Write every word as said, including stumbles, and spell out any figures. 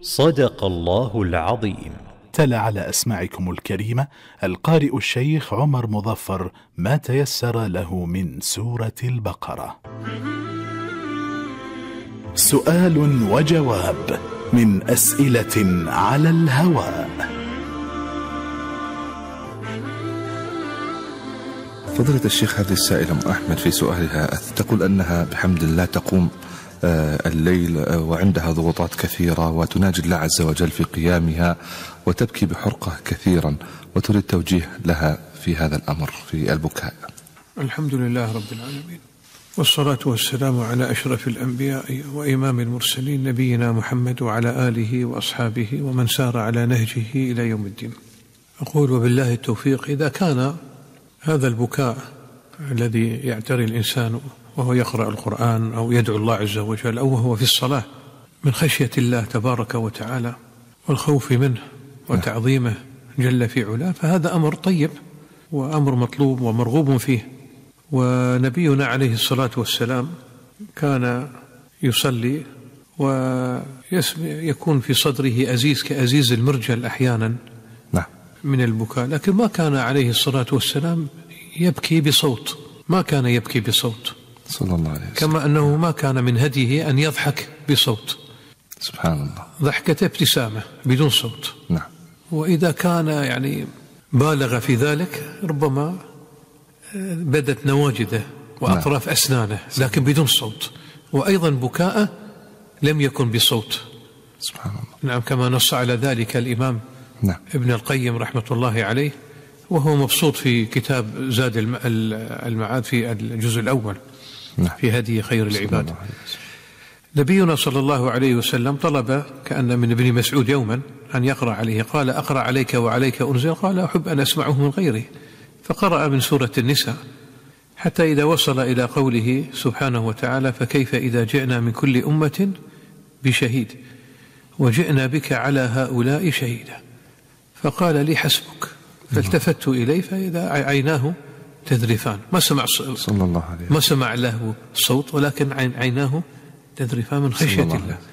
صدق الله العظيم. تلا على أسماعكم الكريمة القارئ الشيخ عمر مظفر ما تيسر له من سورة البقرة. سؤال وجواب من أسئلة على الهواء. فضيلة الشيخ، هذه السائلة أم أحمد في سؤالها تقول أنها بحمد الله تقوم الليل وعندها ضغوطات كثيرة وتناجي الله عز وجل في قيامها وتبكي بحرقة كثيرا، وتريد توجيه لها في هذا الأمر في البكاء. الحمد لله رب العالمين، والصلاة والسلام على أشرف الأنبياء وإمام المرسلين نبينا محمد وعلى آله وأصحابه ومن سار على نهجه إلى يوم الدين. أقول وبالله التوفيق، إذا كان هذا البكاء الذي يعتري الإنسان وهو يقرأ القرآن أو يدعو الله عز وجل أو وهو في الصلاة من خشية الله تبارك وتعالى والخوف منه وتعظيمه جل في علاه، فهذا أمر طيب وأمر مطلوب ومرغوب فيه. ونبينا عليه الصلاة والسلام كان يصلي ويكون في صدره أزيز كأزيز المرجل أحيانا من البكاء، لكن ما كان عليه الصلاة والسلام يبكي بصوت، ما كان يبكي بصوت صلى الله عليه وسلم، كما أنه ما كان من هديه أن يضحك بصوت، سبحان الله، ضحكة ابتسامة بدون صوت. نعم. وإذا كان يعني بالغ في ذلك ربما بدت نواجده وأطراف نعم. أسنانه لكن بدون صوت، وأيضا بكاءه لم يكن بصوت، سبحان الله. نعم، كما نص على ذلك الإمام نعم. ابن القيم رحمة الله عليه، وهو مبسوط في كتاب زاد المعاد في الجزء الأول نعم. في هدي خير العباد. نبينا صلى الله عليه وسلم طلب كأن من ابن مسعود يوما أن يقرأ عليه، قال أقرأ عليك وعليك أنزل؟ قال أحب أن أسمعه من غيري، فقرأ من سورة النساء حتى إذا وصل إلى قوله سبحانه وتعالى فكيف إذا جئنا من كل أمة بشهيد وجئنا بك على هؤلاء شهيدا، فقال لي حسبك، فالتفت إليه فإذا عيناه تذرفان، ما سمع صلى الله عليه ما سمع له صوت ولكن عيناه تذرفان من خشية الله.